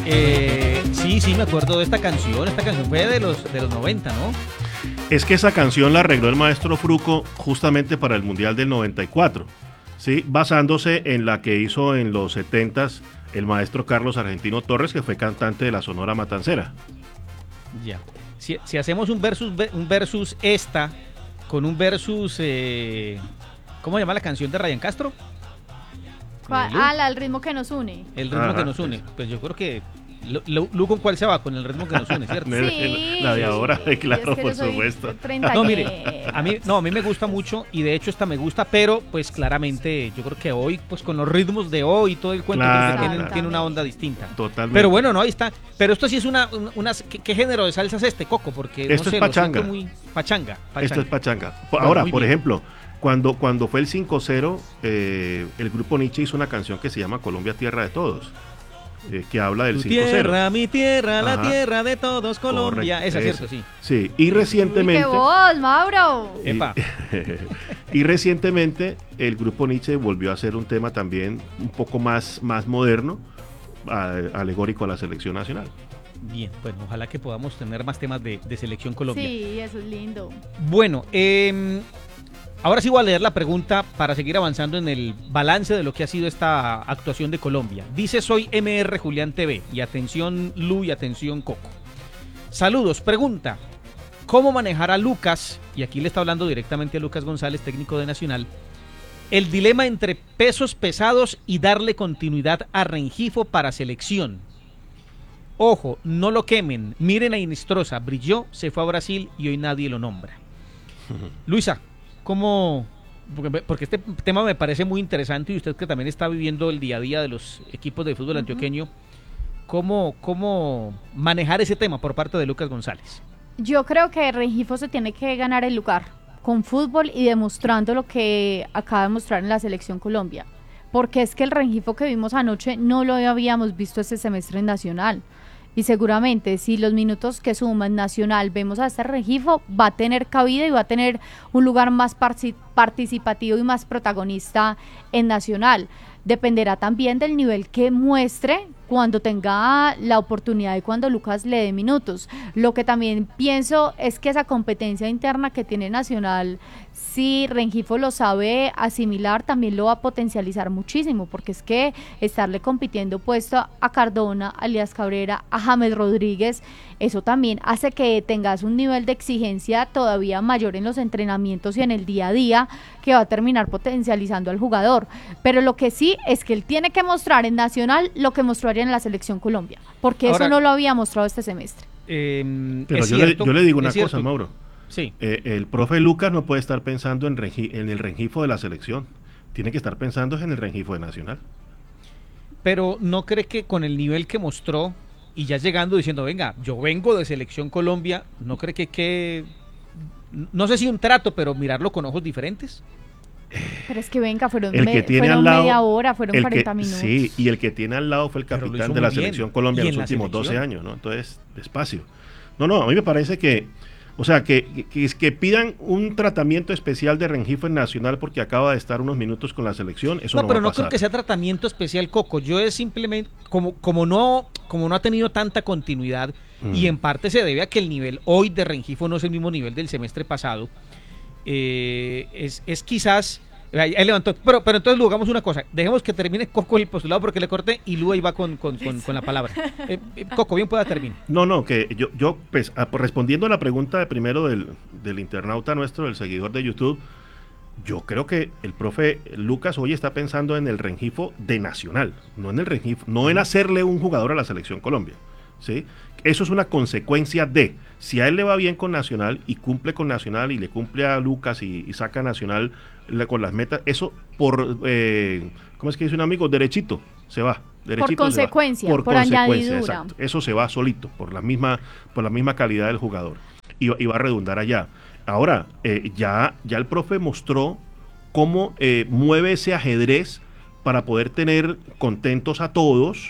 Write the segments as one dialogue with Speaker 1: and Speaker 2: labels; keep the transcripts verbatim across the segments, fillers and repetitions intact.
Speaker 1: Eh, sí, sí, me acuerdo de esta canción. Esta canción fue de los, de los noventa, ¿no?
Speaker 2: Es que esa canción la arregló el maestro Fruco justamente para el Mundial del noventa y cuatro, ¿sí? Basándose en la que hizo en los setentas el maestro Carlos Argentino Torres, que fue cantante de la Sonora Matancera.
Speaker 1: Ya. Si, si hacemos un versus, un versus esta con un versus, eh, ¿cómo se llama la canción de Ryan Castro?
Speaker 3: ¿Cuál? Ah, la, el ritmo que nos une.
Speaker 1: El ritmo
Speaker 2: Ajá,
Speaker 1: que nos une. Pues yo creo que Lu, Lu, ¿con cuál se va? Con el ritmo que nos une, ¿cierto?
Speaker 3: Sí.
Speaker 2: La de ahora, claro,
Speaker 3: es que
Speaker 2: por
Speaker 3: yo soy
Speaker 2: supuesto.
Speaker 1: No, mire, a mí, no, a mí me gusta mucho y de hecho esta me gusta, pero pues claramente yo creo que hoy, pues con los ritmos de hoy y todo el cuento,
Speaker 2: Claro,
Speaker 1: tiene,
Speaker 2: claro.
Speaker 1: tiene una onda distinta.
Speaker 2: Totalmente.
Speaker 1: Pero bueno, no, ahí está. Pero esto sí es una, una ¿qué, qué género de salsa es este, Coco? Porque
Speaker 2: Esto
Speaker 1: no sé,
Speaker 2: es pachanga.
Speaker 1: lo siento muy pachanga, pachanga.
Speaker 2: Esto es pachanga.
Speaker 1: Bueno,
Speaker 2: Ahora,
Speaker 1: muy
Speaker 2: por
Speaker 1: bien.
Speaker 2: ejemplo, cuando, cuando fue el cinco cero, eh, el grupo Nietzsche hizo una canción que se llama Colombia, Tierra de Todos, eh, que habla del
Speaker 1: Tu
Speaker 2: cinco cero.
Speaker 1: tierra, mi tierra, la
Speaker 2: Ajá.
Speaker 1: tierra de todos, Colombia.
Speaker 2: Correcto,
Speaker 1: Esa es
Speaker 2: eso.
Speaker 1: cierto, sí.
Speaker 2: Sí, y
Speaker 3: Uy,
Speaker 2: recientemente...
Speaker 3: ¡qué voz, Mauro!
Speaker 2: y,
Speaker 1: Epa.
Speaker 2: y recientemente el grupo Nietzsche volvió a hacer un tema también un poco más, más moderno, a- alegórico a la selección nacional.
Speaker 1: Bien, bueno, ojalá que podamos tener más temas de, de Selección Colombia.
Speaker 3: Sí, eso es lindo.
Speaker 1: Bueno, eh, ahora sí voy a leer la pregunta para seguir avanzando en el balance de lo que ha sido esta actuación de Colombia. Dice: soy M R Julián T V. Y atención Lu y atención Coco. Saludos, pregunta: ¿cómo manejar a Lucas? Y aquí le está hablando directamente a Lucas González, técnico de Nacional. El dilema entre pesos pesados y darle continuidad a Rengifo para selección. Ojo, no lo quemen. Miren a Inestrosa, brilló, se fue a Brasil y hoy nadie lo nombra. Luisa, ¿cómo? Porque, porque este tema me parece muy interesante y usted que también está viviendo el día a día de los equipos de fútbol antioqueño, ¿cómo, cómo manejar ese tema por parte de Lucas González?
Speaker 3: Yo creo que Rengifo se tiene que ganar el lugar con fútbol y demostrando lo que acaba de mostrar en la Selección Colombia. Porque es que el Rengifo que vimos anoche no lo habíamos visto este semestre en Nacional. Y seguramente si los minutos que suma en Nacional vemos a este Rengifo, va a tener cabida y va a tener un lugar más parci- participativo y más protagonista en Nacional. Dependerá también del nivel que muestre cuando tenga la oportunidad y cuando Lucas le dé minutos. Lo que también pienso es que esa competencia interna que tiene Nacional, si Rengifo lo sabe asimilar, también lo va a potencializar muchísimo, porque es que estarle compitiendo puesto a Cardona, a Elías Cabrera, a James Rodríguez, eso también hace que tengas un nivel de exigencia todavía mayor en los entrenamientos y en el día a día, que va a terminar potencializando al jugador. Pero lo que sí es que él tiene que mostrar en Nacional lo que mostraría en la Selección Colombia, porque
Speaker 1: Ahora,
Speaker 3: eso no lo había mostrado este semestre.
Speaker 1: Eh,
Speaker 2: Pero
Speaker 1: es
Speaker 2: yo,
Speaker 1: cierto,
Speaker 2: le, yo le digo una
Speaker 1: es cierto.
Speaker 2: cosa, Mauro.
Speaker 1: Sí.
Speaker 2: Eh, el profe Lucas no puede estar pensando en, Rengi- en el Rengifo de la selección. Tiene que estar pensando en el Rengifo de Nacional.
Speaker 1: Pero ¿no cree que con el nivel que mostró y ya llegando diciendo, venga, yo vengo de Selección Colombia, ¿no cree que que no sé si un trato, pero mirarlo con ojos diferentes?
Speaker 3: Pero es que venga, fueron,
Speaker 2: El
Speaker 3: me-
Speaker 2: que tiene
Speaker 3: fueron
Speaker 2: al lado,
Speaker 3: media hora, fueron
Speaker 2: el
Speaker 3: cuarenta
Speaker 2: que,
Speaker 3: minutos.
Speaker 2: Sí, y el que tiene al lado fue el
Speaker 1: Pero lo
Speaker 2: capitán
Speaker 1: hizo
Speaker 2: de la
Speaker 1: muy bien.
Speaker 2: selección Colombia
Speaker 1: Y
Speaker 2: en
Speaker 1: en
Speaker 2: los
Speaker 1: la
Speaker 2: últimos doce
Speaker 1: selección.
Speaker 2: años, ¿no? Entonces, despacio. No, no, a mí me parece que, o sea, que, que, que pidan un tratamiento especial de Rengifo en Nacional porque acaba de estar unos minutos con la selección, eso
Speaker 1: No,
Speaker 2: no,
Speaker 1: pero
Speaker 2: va a
Speaker 1: no
Speaker 2: pasar.
Speaker 1: creo que sea tratamiento especial, Coco. Yo es simplemente, como, como, no, como no ha tenido tanta continuidad,
Speaker 2: Mm.
Speaker 1: y en parte se debe a que el nivel hoy de Rengifo no es el mismo nivel del semestre pasado, eh, es, es quizás... Ahí ahí levantó, pero, pero entonces Lu, hagamos una cosa, dejemos que termine Coco el postulado porque le corté y Lu ahí va con, con, con, con la palabra. Eh, eh, Coco, bien pueda terminar.
Speaker 2: No, no, que yo, yo pues, a- respondiendo a la pregunta de primero del, del internauta nuestro, del seguidor de YouTube, yo creo que el profe Lucas hoy está pensando en el Rengifo de Nacional, no en el Rengifo, no en hacerle un jugador a la Selección Colombia, ¿sí? Eso es una consecuencia de, si a él le va bien con Nacional y cumple con Nacional y le cumple a Lucas y, y saca a Nacional le- con las metas, eso por, eh, ¿cómo es que dice un amigo? Derechito, se va. Derechito
Speaker 3: Por
Speaker 2: se va.
Speaker 3: consecuencia, por
Speaker 2: consecuencia,
Speaker 3: añadidura.
Speaker 2: exacto. Eso se va solito, por la misma, por la misma calidad del jugador. Y, va- y va a redundar allá. Ahora, eh, ya, ya el profe mostró cómo eh, mueve ese ajedrez para poder tener contentos a todos,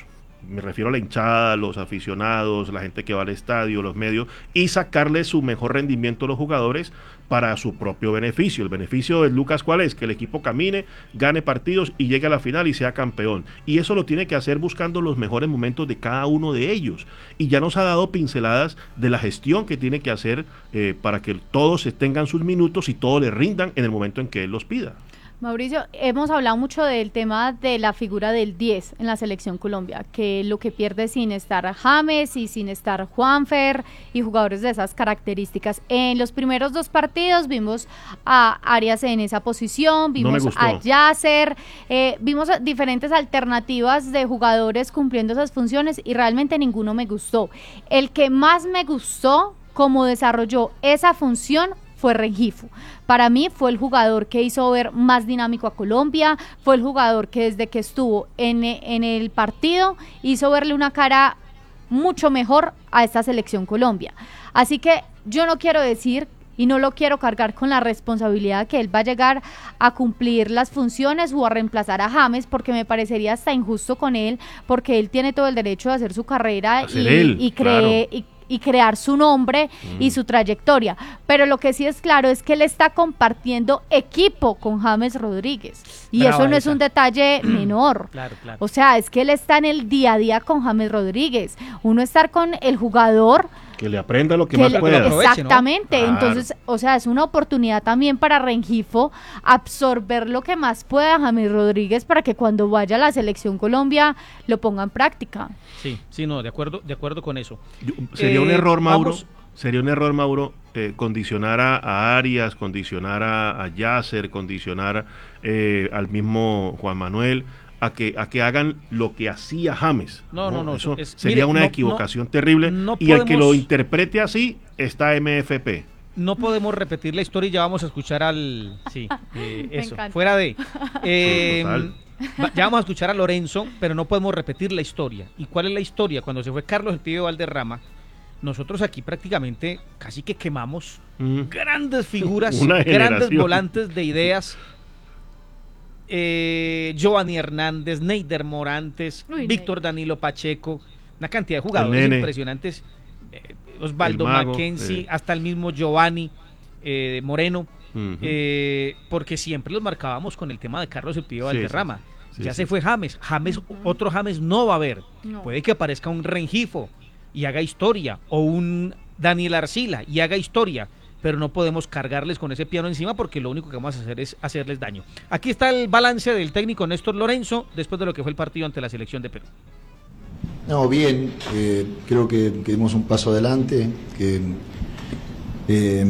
Speaker 2: me refiero a la hinchada, los aficionados, la gente que va al estadio, los medios, y sacarle su mejor rendimiento a los jugadores para su propio beneficio. El beneficio de Lucas, ¿cuál es? Que el equipo camine, gane partidos y llegue a la final y sea campeón. Y eso lo tiene que hacer buscando los mejores momentos de cada uno de ellos. Y ya nos ha dado pinceladas de la gestión que tiene que hacer eh, para que todos tengan sus minutos y todos le rindan en el momento en que él los pida.
Speaker 3: Mauricio, hemos hablado mucho del tema de la figura del diez en la selección Colombia, que lo que pierde sin estar James y sin estar Juanfer y jugadores de esas características. En los primeros dos partidos vimos a Arias en esa posición, vimos
Speaker 2: no
Speaker 3: a Yasser, eh, vimos diferentes alternativas de jugadores cumpliendo esas funciones y realmente ninguno me gustó. El que más me gustó cómo desarrolló esa función fue Rengifo. Para mí fue el jugador que hizo ver más dinámico a Colombia, fue el jugador que desde que estuvo en, en el partido hizo verle una cara mucho mejor a esta selección Colombia. Así que yo no quiero decir y no lo quiero cargar con la responsabilidad que él va a llegar a cumplir las funciones o a reemplazar a James, porque me parecería hasta injusto con él, porque él tiene todo el derecho de hacer su carrera
Speaker 2: hacer
Speaker 3: y,
Speaker 2: él,
Speaker 3: y, cree,
Speaker 2: claro.
Speaker 3: y y crear su nombre mm. y su trayectoria, pero lo que sí es claro es que él está compartiendo equipo con James Rodríguez y Brava eso no esa. Es un detalle menor,
Speaker 1: claro, claro.
Speaker 3: O sea, es que él está en el día a día con James Rodríguez, uno estar con el jugador
Speaker 2: que le aprenda lo que,
Speaker 3: que
Speaker 2: más
Speaker 3: le,
Speaker 2: pueda.
Speaker 3: Exactamente,
Speaker 2: ¿no? Claro.
Speaker 3: Entonces, o sea, es una oportunidad también para Rengifo absorber lo que más pueda James Rodríguez para que cuando vaya a la selección Colombia lo ponga en práctica.
Speaker 1: Sí, sí, no, de acuerdo, de acuerdo con eso.
Speaker 2: Yo, sería eh, un error, Mauro,
Speaker 1: vamos.
Speaker 2: sería un error, Mauro, eh, condicionar a, a Arias, condicionar a, a Yasser, condicionar eh, al mismo Juan Manuel, a que a que hagan lo que hacía James.
Speaker 1: No, no, no.
Speaker 2: Eso
Speaker 1: es,
Speaker 2: sería
Speaker 1: mire,
Speaker 2: una
Speaker 1: no,
Speaker 2: equivocación
Speaker 1: no,
Speaker 2: terrible
Speaker 1: no
Speaker 2: y
Speaker 1: podemos,
Speaker 2: el que lo interprete así está M F P.
Speaker 1: No podemos repetir la historia y ya vamos a escuchar al... Sí, eh, eso,
Speaker 3: encanta.
Speaker 1: Fuera de... Eh,
Speaker 2: sí,
Speaker 1: ya vamos a escuchar a Lorenzo, pero no podemos repetir la historia. ¿Y cuál es la historia? Cuando se fue Carlos el Pibe Valderrama, nosotros aquí prácticamente casi que quemamos mm. grandes figuras, grandes volantes de ideas. Eh, Giovanni Hernández, Neider Morantes, Uy, Víctor Danilo Pacheco, una cantidad de jugadores impresionantes, eh, Osvaldo Mago, Mackenzie, eh. hasta el mismo Giovanni eh, Moreno, uh-huh. eh, porque siempre los marcábamos con el tema de Carlos el Pibe Valderrama. Sí, sí, ya sí, se sí. fue James, James uh-huh. otro James no va a haber, no. Puede que aparezca un Rengifo y haga historia, o un Daniel Arcila y haga historia, pero no podemos cargarles con ese piano encima porque lo único que vamos a hacer es hacerles daño. Aquí está el balance del técnico Néstor Lorenzo después de lo que fue el partido ante la selección de Perú.
Speaker 4: No, bien, eh, creo que, que dimos un paso adelante, que eh,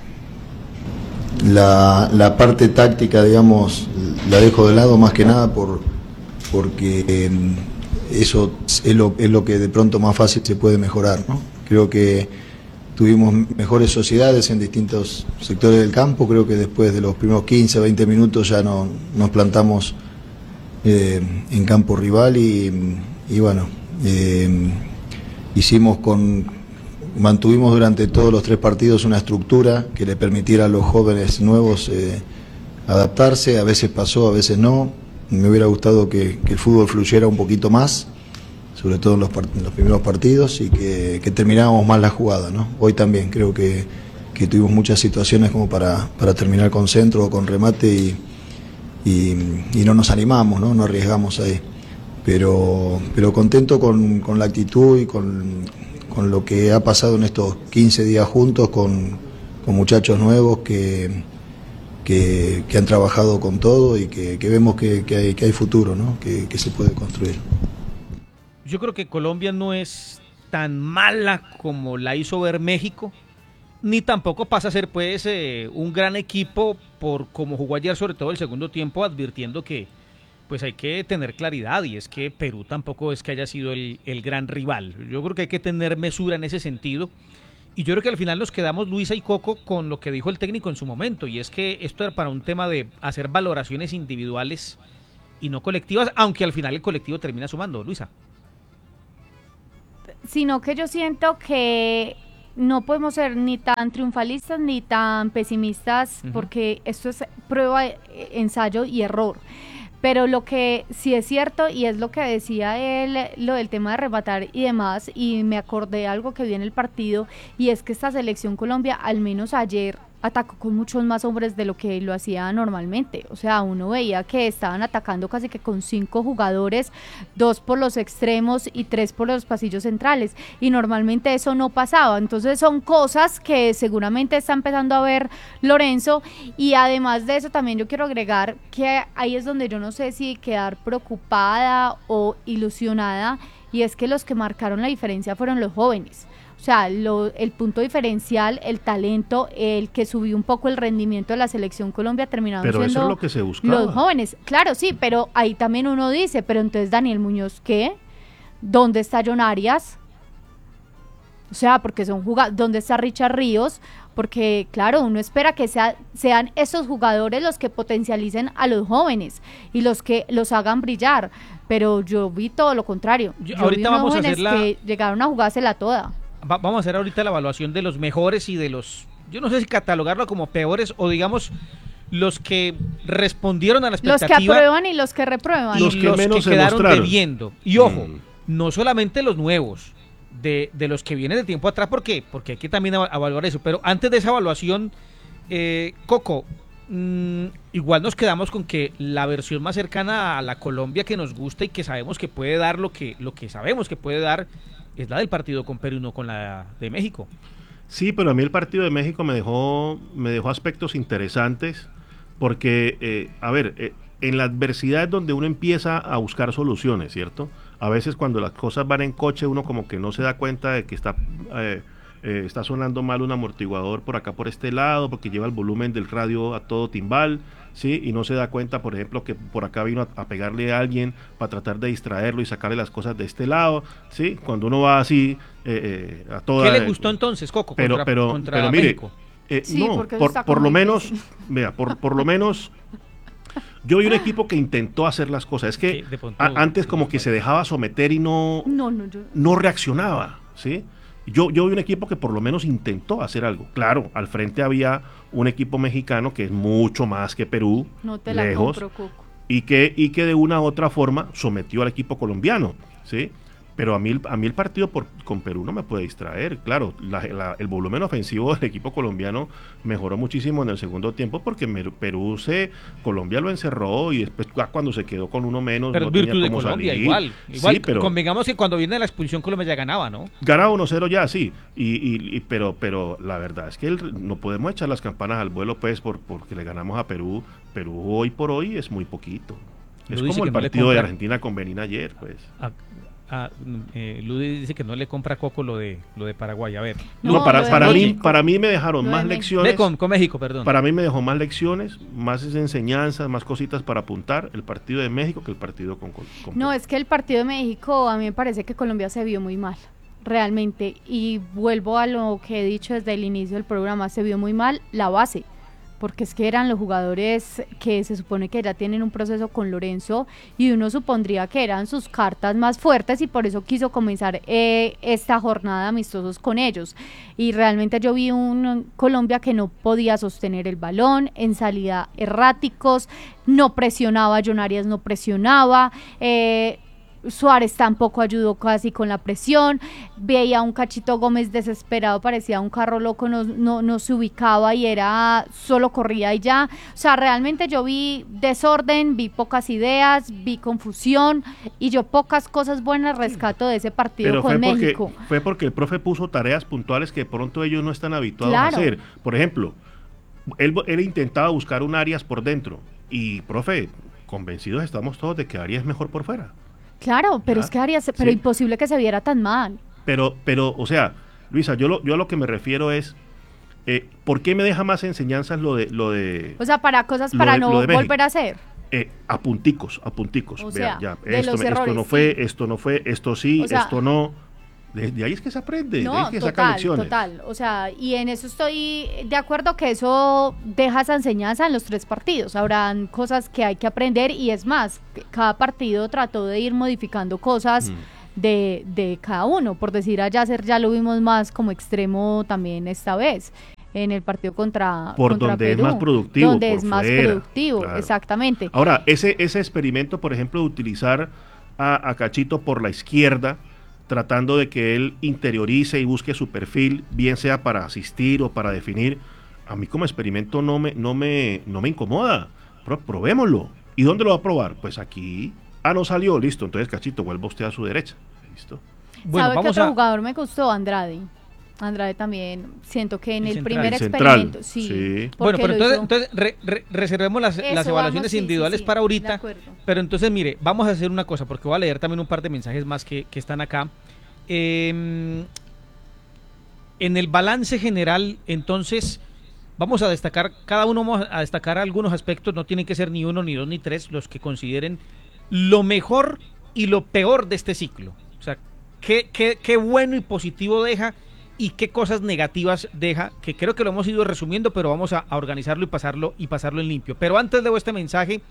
Speaker 4: la, la parte táctica, digamos, la dejo de lado más que nada por porque eh, eso es lo, es lo que de pronto más fácil se puede mejorar, ¿no? Creo que tuvimos mejores sociedades en distintos sectores del campo, creo que después de los primeros quince, veinte minutos ya no, nos plantamos eh, en campo rival y, y bueno, eh, hicimos con, mantuvimos durante todos los tres partidos una estructura que le permitiera a los jóvenes nuevos eh, adaptarse, a veces pasó, a veces no, me hubiera gustado que, que el fútbol fluyera un poquito más, sobre todo en los, part- en los primeros partidos, y que, que terminábamos mal la jugada, ¿no? Hoy también creo que, que tuvimos muchas situaciones como para, para terminar con centro o con remate y, y, y no nos animamos, ¿no? No arriesgamos ahí. Pero, pero contento con, con la actitud y con, con lo que ha pasado en estos quince días juntos con, con muchachos nuevos que, que, que han trabajado con todo y que, que vemos que, que, hay, que hay futuro, ¿no? Que, que se puede construir.
Speaker 1: Yo creo que Colombia no es tan mala como la hizo ver México, ni tampoco pasa a ser pues eh, un gran equipo por como jugó ayer, sobre todo el segundo tiempo, advirtiendo que pues hay que tener claridad, y es que Perú tampoco es que haya sido el, el gran rival. Yo creo que hay que tener mesura en ese sentido, y yo creo que al final nos quedamos, Luisa y Coco, con lo que dijo el técnico en su momento, y es que esto era para un tema de hacer valoraciones individuales y no colectivas, aunque al final el colectivo termina sumando, Luisa.
Speaker 3: Sino que yo siento que no podemos ser ni tan triunfalistas ni tan pesimistas, uh-huh. porque esto es prueba, ensayo y error. Pero lo que sí es cierto, y es lo que decía él, lo del tema de rematar y demás, y me acordé de algo que vi en el partido, y es que esta selección Colombia, al menos ayer, atacó con muchos más hombres de lo que lo hacía normalmente. O sea, uno veía que estaban atacando casi que con cinco jugadores, dos por los extremos y tres por los pasillos centrales, y normalmente eso no pasaba. Entonces son cosas que seguramente está empezando a ver Lorenzo, y además de eso también yo quiero agregar que ahí es donde yo no sé si quedar preocupada o ilusionada, y es que los que marcaron la diferencia fueron los jóvenes. O sea, lo, el punto diferencial, el talento, el que subió un poco el rendimiento de la selección Colombia terminaron
Speaker 2: pero
Speaker 3: siendo
Speaker 2: eso es lo que se buscaba.
Speaker 3: Los jóvenes. Claro, sí, pero ahí también uno dice, pero entonces Daniel Muñoz, ¿qué? ¿Dónde está John Arias? O sea, porque son jugadores, ¿dónde está Richard Ríos? Porque, claro, uno espera que sea, sean esos jugadores los que potencialicen a los jóvenes y los que los hagan brillar, pero yo vi todo lo contrario. Yo, yo
Speaker 1: ahorita
Speaker 3: vi
Speaker 1: vamos a
Speaker 3: jóvenes
Speaker 1: hacer la...
Speaker 3: que llegaron a jugársela toda.
Speaker 1: Va, vamos a hacer ahorita la evaluación de los mejores y de los, yo no sé si catalogarlo como peores o digamos los que respondieron a la expectativa.
Speaker 3: Los que aprueban y los que reprueban.
Speaker 1: Y
Speaker 2: los que
Speaker 1: los
Speaker 2: menos
Speaker 1: que
Speaker 2: se
Speaker 1: quedaron
Speaker 2: mostraron.
Speaker 1: debiendo. Y ojo,
Speaker 2: Mm.
Speaker 1: no solamente los nuevos, de, de los que vienen de tiempo atrás, ¿por qué? Porque hay que también evaluar eso. Pero antes de esa evaluación, eh, Coco, mmm, igual nos quedamos con que la versión más cercana a la Colombia que nos gusta y que sabemos que puede dar lo que, lo que sabemos que puede dar es la del partido con Perú, no con la de México.
Speaker 2: Sí, pero a mí el partido de México me dejó, me dejó aspectos interesantes porque, eh, a ver, eh, en la adversidad es donde uno empieza a buscar soluciones, ¿cierto? A veces cuando las cosas van en coche uno como que no se da cuenta de que está, eh, eh, está sonando mal un amortiguador por acá por este lado porque lleva el volumen del radio a todo timbal, ¿sí? Y no se da cuenta, por ejemplo, que por acá vino a, a pegarle a alguien para tratar de distraerlo y sacarle las cosas de este lado, ¿sí? Cuando uno va así eh, eh, a toda...
Speaker 1: ¿Qué le gustó entonces, Coco,
Speaker 2: pero,
Speaker 1: contra,
Speaker 2: pero,
Speaker 1: contra
Speaker 2: pero mire,
Speaker 1: México?
Speaker 2: Eh,
Speaker 3: Sí,
Speaker 2: no,
Speaker 3: porque eso
Speaker 2: por,
Speaker 3: está
Speaker 2: por
Speaker 3: como
Speaker 2: lo menos,
Speaker 3: difícil.
Speaker 2: vea, por, por lo menos, yo vi un equipo que intentó hacer las cosas. Es que
Speaker 1: Sí, de pronto-
Speaker 2: a- antes como que se dejaba someter y no,
Speaker 3: No, no, yo...
Speaker 2: no reaccionaba, ¿sí? Yo, yo vi un equipo que por lo menos intentó hacer algo. Claro, al frente había un equipo mexicano que es mucho más que Perú,
Speaker 3: No te la
Speaker 2: lejos,
Speaker 3: compro, Coco.
Speaker 2: y que, y que de una u otra forma sometió al equipo colombiano, ¿sí? Pero a mí, el- a mí el partido por, con Perú no me puede distraer. Claro, la- la- el volumen ofensivo del equipo colombiano mejoró muchísimo en el segundo tiempo porque Mer- Perú se, Colombia lo encerró y después ya cuando se quedó con uno menos
Speaker 1: Pero
Speaker 2: no
Speaker 1: es virtud
Speaker 2: tenía
Speaker 1: de
Speaker 2: cómo
Speaker 1: Colombia,
Speaker 2: salir.
Speaker 1: igual. igual
Speaker 2: Sí, pero
Speaker 1: convengamos que cuando viene la expulsión Colombia ya ganaba, ¿no?
Speaker 2: ganaba uno cero ya, sí. Y, y- y- pero, pero la verdad es que el- no podemos echar las campanas al vuelo pues por, porque le ganamos a Perú. Perú hoy por hoy es muy poquito.
Speaker 1: Lo
Speaker 2: Es
Speaker 1: dice
Speaker 2: como
Speaker 1: que
Speaker 2: el
Speaker 1: no le
Speaker 2: partido de
Speaker 1: compra-
Speaker 2: Argentina con Benín ayer, pues.
Speaker 1: Ah, ah, eh, Ludi dice que no le compra a Coco lo de lo de Paraguay. A ver,
Speaker 3: No,
Speaker 2: No, para,
Speaker 3: lo de
Speaker 2: para mí,
Speaker 3: México.
Speaker 2: para mí me dejaron
Speaker 3: Lo de
Speaker 2: más
Speaker 3: México.
Speaker 2: lecciones.
Speaker 1: Ve con, con México, perdón.
Speaker 2: Para mí me dejó más lecciones, más enseñanzas, más cositas para apuntar el partido de México que el partido con, con con
Speaker 3: No,
Speaker 2: Perú.
Speaker 3: es que el partido de México a mí me parece que Colombia se vio muy mal, realmente, y vuelvo a lo que he dicho desde el inicio del programa, se vio muy mal la base, porque es que eran los jugadores que se supone que ya tienen un proceso con Lorenzo y uno supondría que eran sus cartas más fuertes y por eso quiso comenzar eh, esta jornada de amistosos con ellos, y realmente yo vi un Colombia que no podía sostener el balón, en salida erráticos, no presionaba, John Arias no presionaba, eh, Suárez tampoco ayudó casi con la presión, veía a un Cachito Gómez desesperado, parecía un carro loco, no, no, no se ubicaba y era, solo corría y ya, o sea, realmente yo vi desorden, vi pocas ideas, vi confusión y yo pocas cosas buenas rescato de ese partido
Speaker 2: Pero
Speaker 3: con
Speaker 2: fue porque,
Speaker 3: México.
Speaker 2: fue porque el profe puso tareas puntuales que de pronto ellos no están habituados
Speaker 3: Claro.
Speaker 2: a hacer. Por ejemplo, él, él intentaba buscar un Arias por dentro y, profe, convencidos estamos todos de que Arias es mejor por fuera.
Speaker 3: Claro, pero
Speaker 2: Ya.
Speaker 3: es que Arias, pero
Speaker 2: Sí.
Speaker 3: imposible que se viera tan mal.
Speaker 2: Pero, pero, o sea, Luisa, yo lo, yo a lo que me refiero es, eh, ¿por qué me deja más enseñanzas lo de, lo de,
Speaker 3: O sea, para cosas
Speaker 2: Lo
Speaker 3: para
Speaker 2: de-
Speaker 3: no
Speaker 2: lo de México.
Speaker 3: volver a hacer.
Speaker 2: eh, a punticos, a punticos?
Speaker 3: O
Speaker 2: Vea,
Speaker 3: sea,
Speaker 2: ya,
Speaker 3: de
Speaker 2: esto,
Speaker 3: los
Speaker 2: me- esto
Speaker 3: errores,
Speaker 2: no fue,
Speaker 3: sí.
Speaker 2: esto no fue, esto sí,
Speaker 3: O sea,
Speaker 2: esto no. De, de ahí es que se aprende, de ahí
Speaker 3: No,
Speaker 2: es que saca
Speaker 3: total,
Speaker 2: lecciones.
Speaker 3: total. O sea, y en eso estoy de acuerdo que eso deja esa enseñanza en los tres partidos. Habrán cosas que hay que aprender y es más, cada partido trató de ir modificando cosas
Speaker 2: Mm.
Speaker 3: de, de cada uno. Por decir, a Yasser ya lo vimos más como extremo también esta vez. en el partido contra,
Speaker 2: por
Speaker 3: contra
Speaker 2: donde
Speaker 3: Perú,
Speaker 2: es más productivo,
Speaker 3: donde
Speaker 2: por
Speaker 3: es más
Speaker 2: fuera,
Speaker 3: productivo,
Speaker 2: claro.
Speaker 3: exactamente.
Speaker 2: Ahora, ese, ese experimento, por ejemplo, de utilizar a, a Cachito por la izquierda, tratando de que él interiorice y busque su perfil, bien sea para asistir o para definir, a mí como experimento no me, no me, no me incomoda. Pero probémoslo. ¿Y dónde lo va a probar? Pues aquí. Ah, no salió, listo. Entonces, Cachito, vuelva usted a su derecha. Listo.
Speaker 1: Bueno,
Speaker 3: ¿Sabe qué
Speaker 1: vamos
Speaker 3: otro
Speaker 1: a...
Speaker 3: jugador me gustó? Andrade. Andrade también, siento que en
Speaker 1: El
Speaker 3: el,
Speaker 1: central.
Speaker 3: primer
Speaker 2: El central,
Speaker 3: experimento, sí.
Speaker 2: sí.
Speaker 1: Bueno,
Speaker 3: porque
Speaker 1: pero
Speaker 3: lo
Speaker 1: entonces,
Speaker 3: hizo-
Speaker 1: entonces re- re- reservemos las,
Speaker 3: Eso,
Speaker 1: las evaluaciones
Speaker 3: vamos, sí, sí,
Speaker 1: individuales
Speaker 3: sí,
Speaker 1: para
Speaker 3: de
Speaker 1: ahorita.
Speaker 3: acuerdo.
Speaker 1: Pero entonces, mire, vamos a hacer una cosa, porque voy a leer también un par de mensajes más que, que están acá. Eh, en el balance general, entonces, vamos a destacar, cada uno vamos a destacar algunos aspectos, no tienen que ser ni uno, ni dos, ni tres, los que consideren lo mejor y lo peor de este ciclo. O sea, qué, qué, qué bueno y positivo deja y qué cosas negativas deja, que creo que lo hemos ido resumiendo, pero vamos a, a organizarlo y pasarlo y pasarlo en limpio. Pero antes leo este mensaje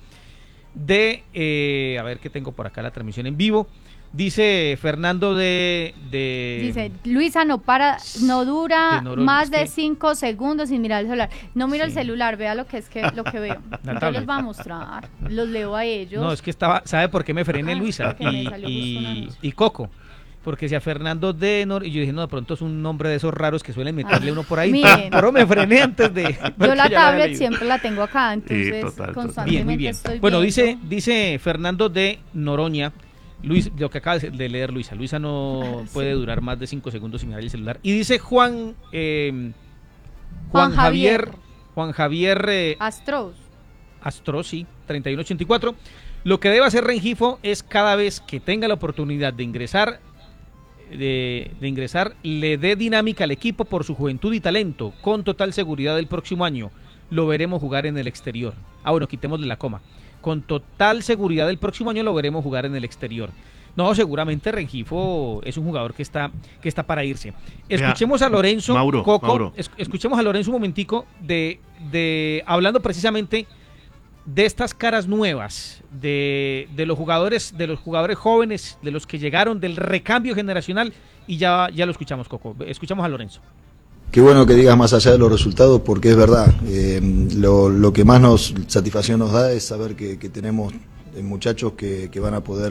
Speaker 1: de, eh, a ver qué tengo por acá, la transmisión en vivo. Dice Fernando de... de
Speaker 3: Dice, Luisa no para, no dura
Speaker 1: de Noro-
Speaker 3: más de
Speaker 1: sí.
Speaker 3: cinco segundos sin mirar el celular. No miro el
Speaker 1: Sí.
Speaker 3: celular, vea lo que es que lo que veo.
Speaker 1: La
Speaker 3: Yo
Speaker 1: tablet.
Speaker 3: les voy a mostrar, los leo a ellos.
Speaker 1: No, es que estaba, ¿sabe por qué me frené,
Speaker 3: Ah,
Speaker 1: Luisa?
Speaker 3: porque me
Speaker 1: Y,
Speaker 3: salió justo
Speaker 1: y,
Speaker 3: una anuncio.
Speaker 1: y Coco. Porque decía Fernando de Nor, y yo dije, no, de pronto es un nombre de esos raros que suelen meterle
Speaker 3: Ah,
Speaker 1: uno por ahí.
Speaker 3: miren.
Speaker 1: Pero me frené antes de...
Speaker 3: Yo
Speaker 1: porque
Speaker 3: la
Speaker 1: ya había
Speaker 3: tablet
Speaker 1: leído.
Speaker 3: siempre la tengo acá, entonces
Speaker 2: total, total.
Speaker 3: constantemente
Speaker 1: Bien, muy bien.
Speaker 3: estoy
Speaker 1: Bueno, dice,
Speaker 3: viendo.
Speaker 1: dice Fernando de Noroña, Luis, lo que acaba de leer Luisa, Luisa no
Speaker 3: Sí.
Speaker 1: puede durar más de cinco segundos sin mirar el celular. Y dice Juan, eh,
Speaker 3: Juan
Speaker 1: Juan Javier,
Speaker 3: Javier.
Speaker 1: Juan Javier eh,
Speaker 3: Astros.
Speaker 1: Astro, sí, treinta y uno ochenta y cuatro. Lo que debe hacer Rengifo es cada vez que tenga la oportunidad de ingresar, de, de ingresar, le dé dinámica al equipo por su juventud y talento. Con total seguridad el próximo año lo veremos jugar en el exterior. Ah, bueno, quitémosle la coma. Con total seguridad el próximo año lo veremos jugar en el exterior. No, seguramente Rengifo es un jugador que está, que está para irse. Escuchemos a Lorenzo,
Speaker 2: Mauro,
Speaker 1: Coco,
Speaker 2: Mauro.
Speaker 1: es- escuchemos a Lorenzo un momentico de, de hablando precisamente de estas caras nuevas, de, de los jugadores, de los jugadores jóvenes, de los que llegaron, del recambio generacional, y ya, ya lo escuchamos, Coco. Escuchamos a Lorenzo.
Speaker 4: Qué bueno que digas más allá de los resultados, porque es verdad. Eh, lo, lo que más nos satisfacción nos da es saber que, que tenemos eh, muchachos que, que van a poder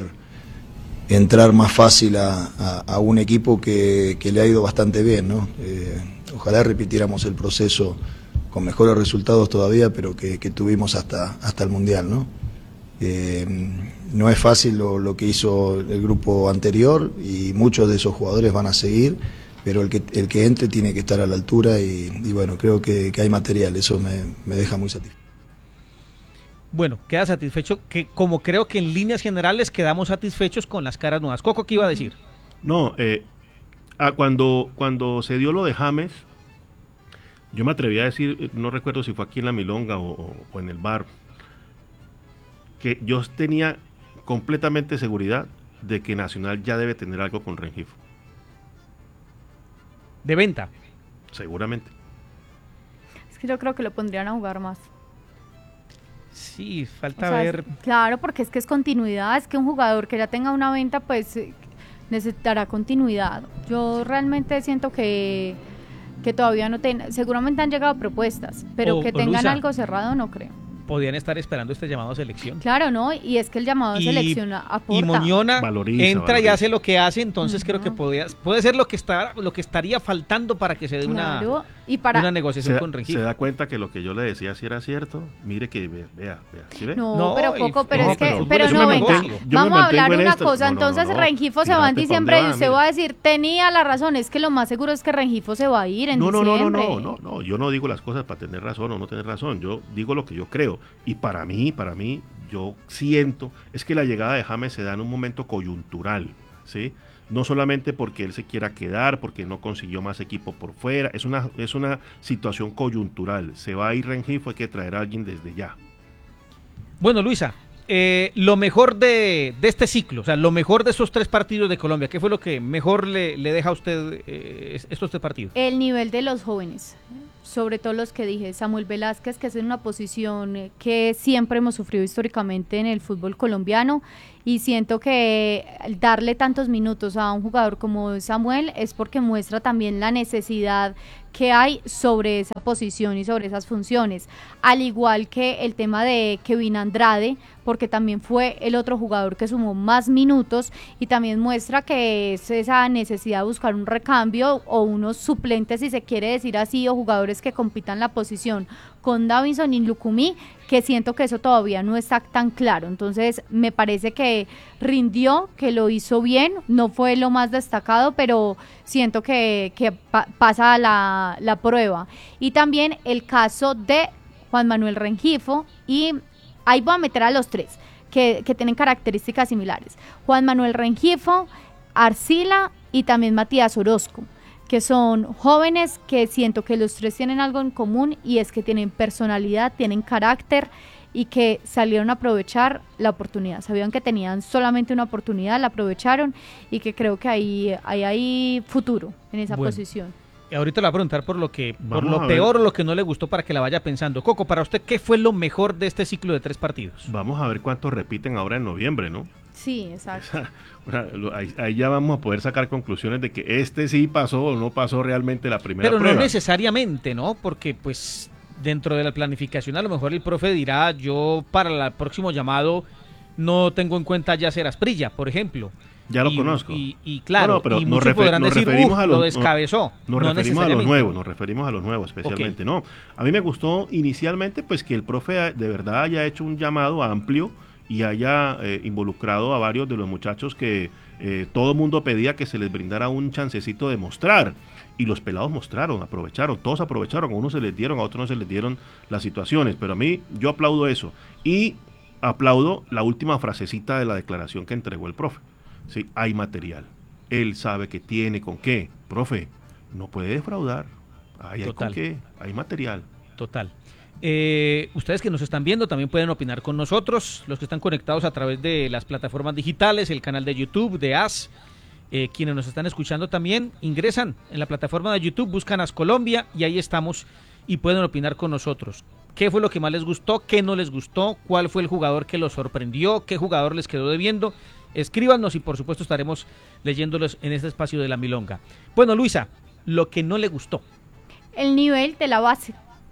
Speaker 4: entrar más fácil a, a, a un equipo que, que le ha ido bastante bien, ¿no? Eh, ojalá repitiéramos el proceso con mejores resultados todavía, pero que, que tuvimos hasta, hasta el Mundial, ¿no? Eh, no es fácil lo, lo que hizo el grupo anterior y muchos de esos jugadores van a seguir, pero el que, el que entre tiene que estar a la altura y, y bueno, creo que, que hay material, eso me, me deja muy satisfecho.
Speaker 1: Bueno, queda satisfecho, que como creo que en líneas generales quedamos satisfechos con las caras nuevas. Coco, ¿qué iba a decir?
Speaker 2: No, eh, ah, cuando, cuando se dio lo de James, yo me atreví a decir, eh, no recuerdo si fue aquí en la Milonga o, o- o en el bar, que yo tenía completamente seguridad de que Nacional ya debe tener algo con Rengifo,
Speaker 1: De venta.
Speaker 2: seguramente.
Speaker 3: Es que yo creo que lo pondrían a jugar más.
Speaker 1: Sí,
Speaker 3: O
Speaker 1: falta
Speaker 3: sea,
Speaker 1: ver.
Speaker 3: es- claro, porque es que es continuidad, es que un jugador que ya tenga una venta, pues eh, necesitará continuidad. Yo realmente siento que, que todavía no tienen, seguramente han llegado propuestas, pero
Speaker 1: O-
Speaker 3: que
Speaker 1: o
Speaker 3: tengan
Speaker 1: Luisa.
Speaker 3: algo cerrado no creo.
Speaker 1: Podían estar esperando este llamado a selección.
Speaker 3: Claro, ¿no? Y es que el llamado a
Speaker 1: Y-
Speaker 3: selección aporta.
Speaker 1: Y Moñona
Speaker 2: Valoriza,
Speaker 1: entra y
Speaker 2: valoriza.
Speaker 1: hace lo que hace, entonces creo que
Speaker 3: Ujú.
Speaker 1: podía, puede ser lo que está, lo que estaría faltando para que se dé una,
Speaker 3: Claro, y para
Speaker 1: una
Speaker 2: Se
Speaker 1: negociación
Speaker 2: da,
Speaker 1: con
Speaker 2: se
Speaker 1: Rengifo.
Speaker 2: da cuenta que lo que yo le decía si era cierto. Mire que vea, vea, vea, ¿sí ve?
Speaker 3: No,
Speaker 1: No,
Speaker 3: pero
Speaker 1: y-
Speaker 3: Coco, pero
Speaker 1: no,
Speaker 3: es
Speaker 1: pero
Speaker 3: que,
Speaker 1: fútbol
Speaker 3: pero
Speaker 1: es
Speaker 3: no
Speaker 1: un
Speaker 3: venga,
Speaker 1: negocio.
Speaker 2: Yo me
Speaker 3: vamos a
Speaker 2: mantengo
Speaker 3: hablar
Speaker 2: en
Speaker 3: una
Speaker 2: esto.
Speaker 3: cosa,
Speaker 2: No, no, no,
Speaker 3: entonces
Speaker 2: no.
Speaker 3: Rengifo se va en
Speaker 2: Fíjate pa'
Speaker 3: diciembre
Speaker 2: dónde
Speaker 3: y
Speaker 2: va,
Speaker 3: usted
Speaker 2: mira.
Speaker 3: va a decir, tenía la razón, es que lo más seguro es que Rengifo se va a ir en
Speaker 2: No, no, no, no,
Speaker 3: diciembre.
Speaker 2: no, no, no, yo no digo las cosas para tener razón o no tener razón, yo digo lo que yo creo. Y para mí, para mí, yo siento, es que la llegada de James se da en un momento coyuntural, ¿sí? No solamente porque él se quiera quedar, porque no consiguió más equipo por fuera, es una, es una situación coyuntural. Se va a ir Rengifo, hay que traer a alguien desde ya.
Speaker 1: Bueno, Luisa, eh, lo mejor de, de este ciclo, o sea, lo mejor de esos tres partidos de Colombia, ¿qué fue lo que mejor le, le deja a usted eh, estos tres partidos?
Speaker 3: El nivel de los jóvenes, sobre todo los que dije, Samuel Velázquez, que es en una posición eh, que siempre hemos sufrido históricamente en el fútbol colombiano y siento que darle tantos minutos a un jugador como Samuel es porque muestra también la necesidad que hay sobre esa posición y sobre esas funciones, al igual que el tema de Kevin Andrade, porque también fue el otro jugador que sumó más minutos y también muestra que es esa necesidad de buscar un recambio o unos suplentes, si se quiere decir así, o jugadores que compitan la posición con Davinson y Lucumí, que siento que eso todavía no está tan claro. Entonces me parece que rindió, que lo hizo bien, no fue lo más destacado, pero siento que, que pa- pasa la, la prueba. Y también el caso de Juan Manuel Rengifo, y ahí voy a meter a los tres que, que tienen características similares: Juan Manuel Rengifo, Arcila y también Matías Orozco, que son jóvenes que siento que los tres tienen algo en común, y es que tienen personalidad, tienen carácter y que salieron a aprovechar la oportunidad. Sabían que tenían solamente una oportunidad, la aprovecharon, y que creo que ahí hay, hay futuro en esa
Speaker 1: Bueno.
Speaker 3: posición.
Speaker 1: Y ahorita le voy a preguntar por lo que por
Speaker 2: Vamos a
Speaker 1: lo
Speaker 2: ver.
Speaker 1: peor o lo que no le gustó para que la vaya pensando. Coco, para usted, ¿qué fue lo mejor de este ciclo de tres partidos?
Speaker 2: Vamos a ver cuántos repiten ahora en noviembre, ¿no?
Speaker 3: Sí, exacto.
Speaker 2: O sea, lo- ahí, ahí ya vamos a poder sacar conclusiones de que este sí pasó o no pasó realmente la primera
Speaker 1: Pero
Speaker 2: prueba.
Speaker 1: no necesariamente, ¿no? Porque pues dentro de la planificación a lo mejor el profe dirá, yo para el próximo llamado no tengo en cuenta ya ser Asprilla, por ejemplo.
Speaker 2: Ya lo
Speaker 1: Y-
Speaker 2: conozco.
Speaker 1: Y, y claro,
Speaker 2: No, no, pero
Speaker 1: y
Speaker 2: nos
Speaker 1: muchos
Speaker 2: refer-
Speaker 1: podrán
Speaker 2: nos
Speaker 1: decir,
Speaker 2: referimos
Speaker 1: "Uf,
Speaker 2: a
Speaker 1: lo
Speaker 2: los-
Speaker 1: descabezó".
Speaker 2: Nos
Speaker 1: No
Speaker 2: referimos a los
Speaker 1: necesariamente.
Speaker 2: nuevos, nos referimos a los nuevos especialmente, ¿no? A mí me gustó inicialmente pues que el profe de verdad haya hecho un llamado amplio y haya eh, involucrado a varios de los muchachos que eh, todo el mundo pedía que se les brindara un chancecito de mostrar. Y los pelados mostraron, aprovecharon, todos aprovecharon, a unos se les dieron, a otros no se les dieron las situaciones, pero a mí yo aplaudo eso. Y aplaudo la última frasecita de la declaración que entregó el profe. Sí, hay material. Él sabe que tiene con qué. Profe, no puede defraudar. Ahí hay
Speaker 1: Total.
Speaker 2: con qué. Hay material.
Speaker 1: Total. Eh, ustedes que nos están viendo también pueden opinar con nosotros, los que están conectados a través de las plataformas digitales, el canal de YouTube de A S. Eh, quienes nos están escuchando también ingresan en la plataforma de YouTube, buscan A S Colombia y ahí estamos y pueden opinar con nosotros. ¿Qué fue lo que más les gustó? ¿Qué no les gustó? ¿Cuál fue el jugador que los sorprendió? ¿Qué jugador les quedó debiendo? Escríbanos y por supuesto estaremos leyéndolos en este espacio de La Milonga. Bueno, Luisa, lo que no le gustó.
Speaker 3: El nivel de la base,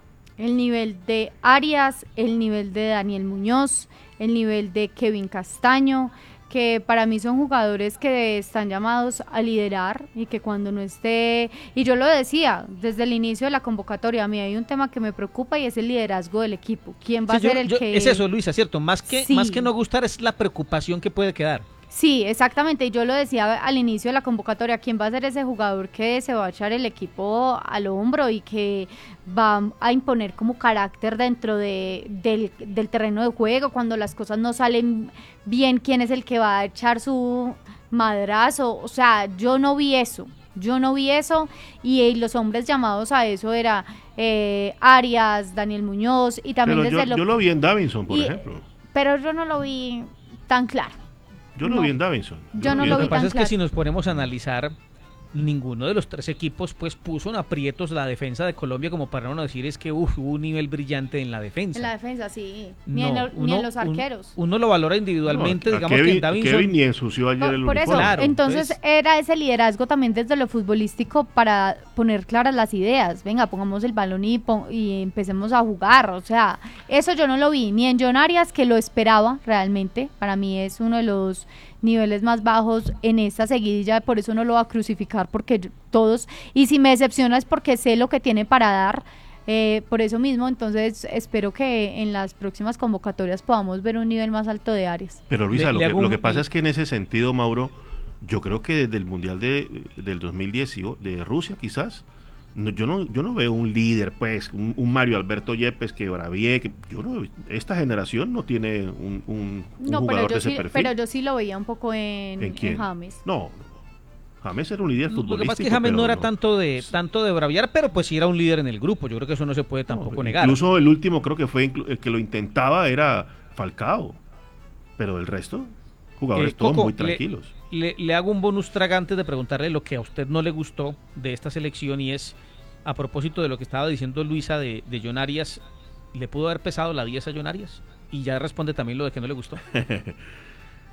Speaker 3: el nivel de Arias, el nivel de Daniel Muñoz, el nivel de Kevin Castaño, que para mí son jugadores que están llamados a liderar y que cuando no esté, y yo lo decía desde el inicio de la convocatoria, a mí hay un tema que me preocupa y es el liderazgo del equipo. ¿Quién va
Speaker 1: Sí,
Speaker 3: a ser
Speaker 1: yo-
Speaker 3: el
Speaker 1: yo-
Speaker 3: que...?
Speaker 1: Es eso, Luisa, ¿cierto? Más que,
Speaker 3: Sí.
Speaker 1: más que no gustar es la preocupación que puede quedar.
Speaker 3: Sí, exactamente, y yo lo decía al inicio de la convocatoria, ¿quién va a ser ese jugador que se va a echar el equipo al hombro y que va a imponer como carácter dentro de, del, del terreno de juego cuando las cosas no salen bien? ¿Quién es el que va a echar su madrazo? O sea, yo no vi eso, yo no vi eso, y, y los hombres llamados a eso era eh, Arias, Daniel Muñoz, y también
Speaker 2: Pero yo,
Speaker 3: desde lo...
Speaker 2: yo lo vi en Davinson, por
Speaker 3: y-
Speaker 2: ejemplo.
Speaker 3: Pero yo no lo vi tan claro.
Speaker 2: Yo lo
Speaker 3: no.
Speaker 2: vi en Davinson.
Speaker 3: Yo no
Speaker 2: vi
Speaker 3: lo
Speaker 2: en
Speaker 1: Lo
Speaker 3: vi
Speaker 1: que pasa
Speaker 3: tan
Speaker 1: es que
Speaker 3: claro.
Speaker 1: si nos ponemos a analizar, ninguno de los tres equipos pues puso en aprietos la defensa de Colombia como para no decir es que uf, hubo un nivel brillante en la defensa.
Speaker 3: En la defensa, sí. Ni,
Speaker 1: No,
Speaker 3: en, lo- ni en
Speaker 1: uno-
Speaker 3: los
Speaker 1: un-
Speaker 3: arqueros.
Speaker 1: Uno lo valora individualmente,
Speaker 2: No, a
Speaker 1: digamos
Speaker 2: Kevin,
Speaker 1: que en Davinson...
Speaker 2: Kevin ni ensució ayer
Speaker 3: Por,
Speaker 2: el
Speaker 3: por eso,
Speaker 2: uniforme.
Speaker 1: Claro,
Speaker 3: entonces
Speaker 1: entonces-
Speaker 3: era ese liderazgo también desde lo futbolístico para poner claras las ideas. Venga, pongamos el balón y, pon- y empecemos a jugar. O sea, eso yo no lo vi ni en John Arias, que lo esperaba realmente. Para mí es uno de los niveles más bajos en esta seguidilla, por eso no lo va a crucificar, porque yo- todos, y si me decepciona es porque sé lo que tiene para dar. Eh, por eso mismo, entonces espero que en las próximas convocatorias podamos ver un nivel más alto de Arias.
Speaker 2: Pero Luisa,
Speaker 1: Le-
Speaker 2: lo,
Speaker 1: le
Speaker 2: que,
Speaker 1: hago
Speaker 2: lo
Speaker 1: un-
Speaker 2: que pasa es que en ese sentido, Mauro, yo creo que desde el Mundial de, del dos mil diez de Rusia, quizás, no, yo no yo no veo un líder, pues, un, un Mario Alberto Yepes que bravie, que yo no, esta generación no tiene un, un- un
Speaker 3: No, pero
Speaker 2: jugador de
Speaker 3: yo,
Speaker 2: ese
Speaker 3: sí,
Speaker 2: perfil.
Speaker 3: pero yo sí lo veía un poco en,
Speaker 2: ¿En quién?
Speaker 3: en James.
Speaker 2: No, James era un líder
Speaker 1: Lo
Speaker 2: futbolístico.
Speaker 1: que pasa es que James
Speaker 2: pero
Speaker 1: no era tanto de tanto de braviar, pero pues sí era un líder en el grupo. Yo creo que eso no se puede tampoco
Speaker 2: No,
Speaker 1: negar.
Speaker 2: Incluso el último creo que fue inclu- el que lo intentaba era Falcao, pero el resto, jugadores
Speaker 1: Eh,
Speaker 2: todos
Speaker 1: Coco,
Speaker 2: muy
Speaker 1: le-
Speaker 2: tranquilos.
Speaker 1: Le, le hago un bonus track antes de preguntarle lo que a usted no le gustó de esta selección, y es a propósito de lo que estaba diciendo Luisa de, de John Arias. ¿Le pudo haber pesado la diez a John Arias? Y ya responde también lo de que no le gustó.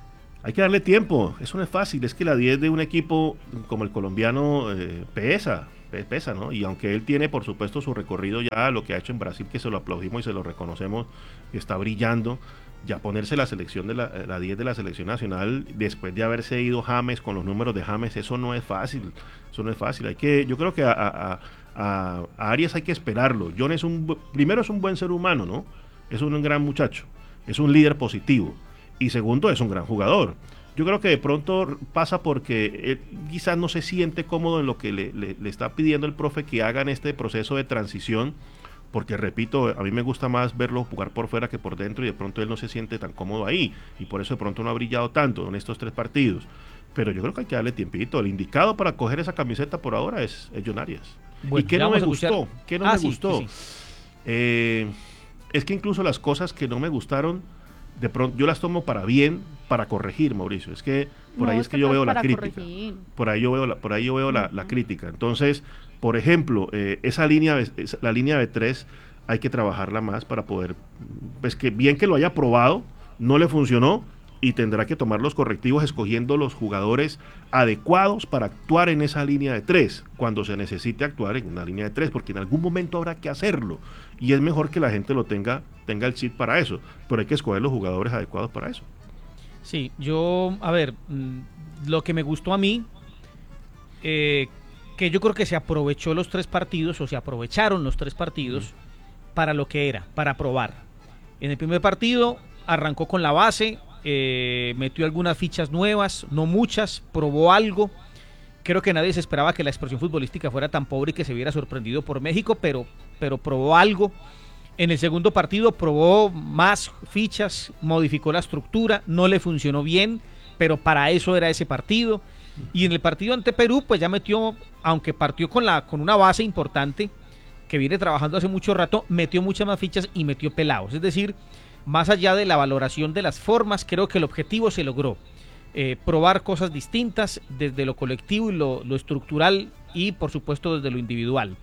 Speaker 2: hay que darle tiempo, eso no es fácil, es que la diez de un equipo como el colombiano eh, pesa, pesa, ¿no? Y aunque él tiene, por supuesto, su recorrido ya, lo que ha hecho en Brasil, que se lo aplaudimos y se lo reconocemos, que está brillando, ya ponerse la selección de la, la diez de la selección nacional, después de haberse ido James con los números de James, eso no es fácil, eso no es fácil, hay que, yo creo que a, a, a, a Arias hay que esperarlo. John es un, primero es un buen ser humano, ¿no? Es un gran muchacho, es un líder positivo, y segundo, es un gran jugador. Yo creo que de pronto pasa porque él quizás no se siente cómodo en lo que le, le, le está pidiendo el profe que haga en este proceso de transición, porque repito, a mí me gusta más verlo jugar por fuera que por dentro y de pronto él no se siente tan cómodo ahí y por eso de pronto no ha brillado tanto en estos tres partidos. Pero yo creo que hay que darle tiempito. El indicado para coger esa camiseta por ahora es, es John Arias. Bueno, ¿y qué no me gustó? ¿Qué no ah, me sí, gustó? Sí, sí. Eh, es que incluso las cosas que no me gustaron, de pronto yo las tomo para bien, para corregir, Mauricio. Es que por no, ahí es que, que yo veo la crítica. Corregir. Por ahí yo veo la, por ahí yo veo la, la crítica. Entonces, por ejemplo, eh, esa línea, esa, la línea de tres, hay que trabajarla más para poder, pues que bien que lo haya probado, no le funcionó y tendrá que tomar los correctivos escogiendo los jugadores adecuados para actuar en esa línea de tres, cuando se necesite actuar en una línea de tres, porque en algún momento habrá que hacerlo y es mejor que la gente lo tenga, tenga el chip para eso, pero hay que escoger los jugadores adecuados para eso.
Speaker 1: Sí, yo, a ver, lo que me gustó a mí, eh, que yo creo que se aprovechó los tres partidos, o se aprovecharon los tres partidos mm. para lo que era, para probar. En el primer partido arrancó con la base, eh, metió algunas fichas nuevas, no muchas, probó algo. Creo que nadie se esperaba que la expresión futbolística fuera tan pobre y que se viera sorprendido por México, pero, pero probó algo. En el segundo partido probó más fichas, modificó la estructura, no le funcionó bien, pero para eso era ese partido. Y en el partido ante Perú, pues ya metió, aunque partió con, la, con una base importante, que viene trabajando hace mucho rato, metió muchas más fichas y metió pelados. Es decir, más allá de la valoración de las formas, creo que el objetivo se logró. Eh, probar cosas distintas desde lo colectivo y lo, lo estructural y, por supuesto, desde lo individual.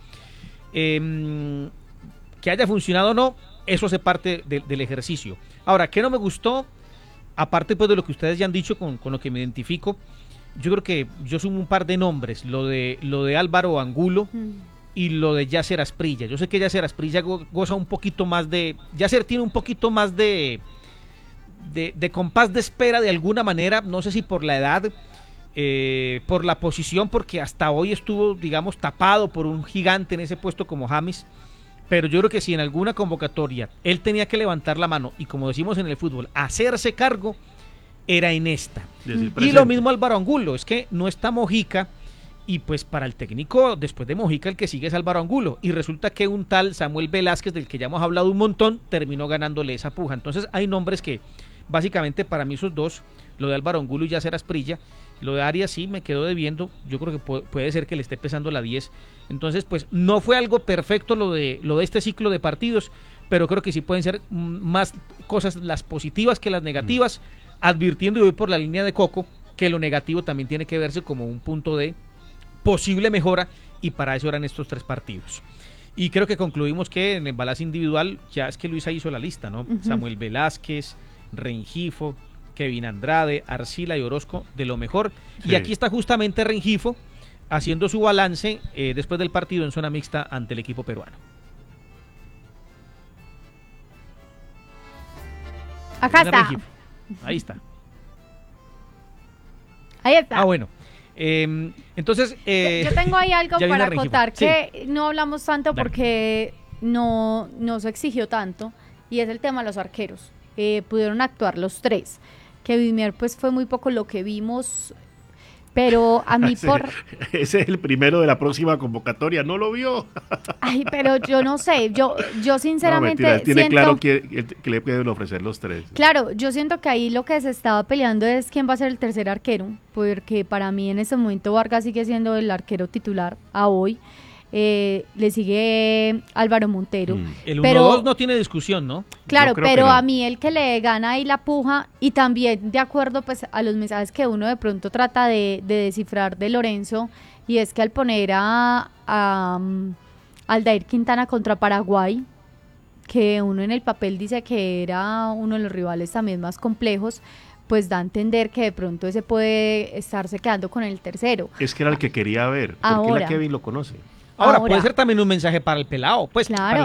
Speaker 1: Eh, Que haya funcionado o no, eso hace parte de, del ejercicio. Ahora, ¿qué no me gustó? Aparte pues de lo que ustedes ya han dicho, con, con lo que me identifico, yo creo que yo sumo un par de nombres, lo de lo de Álvaro Angulo mm. y lo de Yasser Asprilla. Yo sé que Yasser Asprilla go, goza un poquito más de... Yasser tiene un poquito más de, de, de compás de espera de alguna manera, no sé si por la edad, eh, por la posición, porque hasta hoy estuvo, digamos, tapado por un gigante en ese puesto como James. Pero yo creo que si en alguna convocatoria él tenía que levantar la mano y, como decimos en el fútbol, hacerse cargo, era en esta. Y lo mismo Álvaro Angulo, es que no está Mojica y pues para el técnico después de Mojica el que sigue es Álvaro Angulo y resulta que un tal Samuel Velázquez, del que ya hemos hablado un montón, terminó ganándole esa puja. Entonces hay nombres que básicamente para mí esos dos, lo de Álvaro Angulo y Yasser Asprilla, lo de Arias sí me quedó debiendo, yo creo que puede, puede ser que le esté pesando la diez. Entonces, pues no fue algo perfecto lo de lo de este ciclo de partidos, pero creo que sí pueden ser más cosas las positivas que las negativas, mm. advirtiendo y voy por la línea de Coco que lo negativo también tiene que verse como un punto de posible mejora y para eso eran estos tres partidos. Y creo que concluimos que en el balance individual ya es que Luisa hizo la lista, ¿no? Uh-huh. Samuel Velázquez, Rengifo, Kevin Andrade, Arcila y Orozco de lo mejor. Sí. Y aquí está justamente Rengifo haciendo su balance eh, después del partido en zona mixta ante el equipo peruano.
Speaker 3: Acá está.
Speaker 1: Rengifo. Ahí está.
Speaker 3: Ahí está.
Speaker 1: Ah, bueno. Eh, entonces... Eh,
Speaker 3: yo, yo tengo ahí algo para acotar que sí. No hablamos tanto Dale. porque no, no se exigió tanto y es el tema de los arqueros. Eh, pudieron actuar los tres. Kevin Mier pues fue muy poco lo que vimos, pero a mí
Speaker 2: ese,
Speaker 3: por...
Speaker 2: Ese es el primero de la próxima convocatoria, ¿no lo vio?
Speaker 3: Ay, pero yo no sé, yo yo sinceramente...
Speaker 2: No, mentira, tiene
Speaker 3: siento,
Speaker 2: claro que, que le pueden ofrecer los tres.
Speaker 3: Claro, yo siento que ahí lo que se estaba peleando es quién va a ser el tercer arquero, porque para mí en ese momento Vargas sigue siendo el arquero titular a hoy. Eh, le sigue Álvaro Montero.
Speaker 1: Mm. El uno dos no tiene discusión, ¿no?
Speaker 3: Claro, pero no. A mí el que le gana ahí la puja, y también de acuerdo pues a los mensajes que uno de pronto trata de, de descifrar de Lorenzo, y es que al poner a, a um, Aldair Quintana contra Paraguay, que uno en el papel dice que era uno de los rivales también más complejos, pues da a entender que de pronto ese puede estarse quedando con el tercero.
Speaker 2: Es que era el que quería ver, porque
Speaker 3: Ahora.
Speaker 2: la Kevin lo conoce.
Speaker 1: Ahora,
Speaker 3: Ahora.
Speaker 1: puede ser también un mensaje para el pelado, pues
Speaker 3: Claro.
Speaker 1: para